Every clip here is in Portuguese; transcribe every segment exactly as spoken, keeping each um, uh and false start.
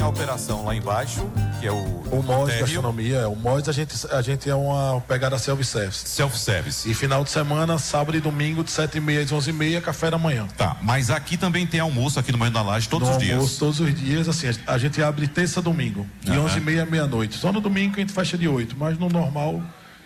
a operação lá embaixo, que é o... O M O S Gastronomia, o M O S a gente, a gente é uma pegada self-service. Self-service. E final de semana, sábado e domingo, de sete e meia às onze e meia, café da manhã. Tá, mas aqui também tem almoço aqui no Moinho da Laje todos no os dias. Almoço todos os dias, assim, a gente abre terça domingo, de Uhum. onze e meia à meia-noite. Só no domingo que a gente fecha de oito, mas no normal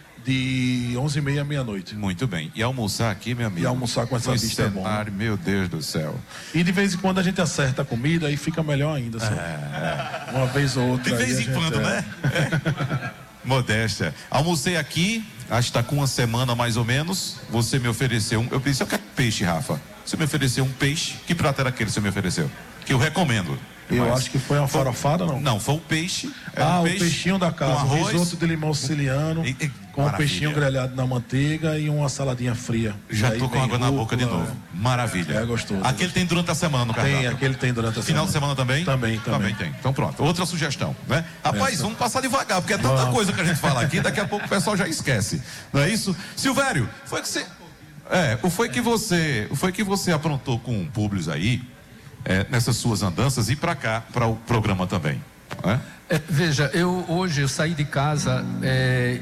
de onze e meia à meia-noite. Muito bem. E almoçar aqui, meu amigo? E almoçar com essa no vista é bom. cenário, meu Deus do céu. E de vez em quando a gente acerta a comida, aí fica melhor ainda. Sabe? É. Uma vez ou outra. De vez em gente, quando, é... né? É. Modéstia. Almocei aqui, acho que está com uma semana mais ou menos. Você me ofereceu um. Eu pensei, eu quero peixe, Rafa. Você me ofereceu um peixe. Que prato era aquele que você me ofereceu? Que eu recomendo. Eu Mas acho que foi uma foi, farofada, não? Não, foi o peixe. Ah, um o peixe peixinho da casa. com arroz, um risoto de limão siciliano, e, e, com um peixinho maravilha. grelhado na manteiga e uma saladinha fria. Já e tô com água na boca de novo. É. Maravilha. É gostoso. Aquele tem durante a semana no cardápio? Tem, aquele tem durante a Final semana. de semana também? Também, também. Também tem. Então pronto. Outra sugestão, né? Rapaz, Essa. vamos passar devagar, porque é tanta Vamos. coisa que a gente fala aqui, daqui a pouco o pessoal já esquece. Não é isso? Silvério, foi que você... É, o foi que você, o foi que você aprontou com o Publius aí, é, nessas suas andanças e para cá, para o programa também, né? É, veja, eu hoje eu saí de casa é,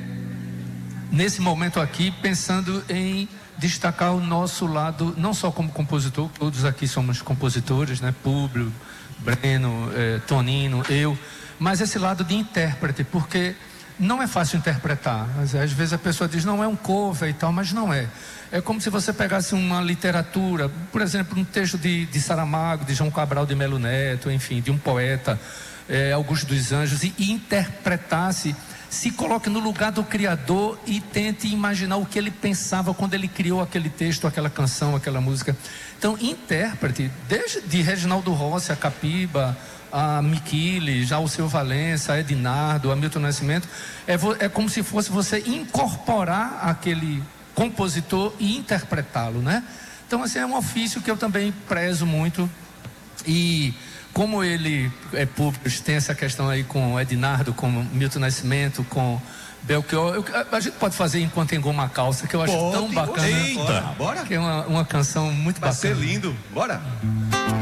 nesse momento aqui pensando em destacar o nosso lado, não só como compositor, todos aqui somos compositores, né? Públio, Breno, é, Tonino, eu, mas esse lado de intérprete, porque não é fácil interpretar. Às vezes a pessoa diz, não é um cover e tal, mas não é. É como se você pegasse uma literatura, por exemplo, um texto de, de Saramago, de João Cabral de Melo Neto, enfim, de um poeta, é, Augusto dos Anjos, e, e interpretasse, se coloque no lugar do criador e tente imaginar o que ele pensava quando ele criou aquele texto, aquela canção, aquela música. Então, intérprete, desde de Reginaldo Rossi, a Capiba, a Michele, já o Seu Valença, a Ednardo, a Milton Nascimento, é, é como se fosse você incorporar aquele compositor e interpretá-lo, né? Então, assim, é um ofício que eu também prezo muito. E como ele é público, tem essa questão aí com Ednardo, com Milton Nascimento, com Belchior, eu, a gente pode fazer Enquanto Engoma a Calça, que eu acho Pode, tão bacana. Eita! Bora! Que é uma, uma canção muito Vai bacana. ser lindo. Bora!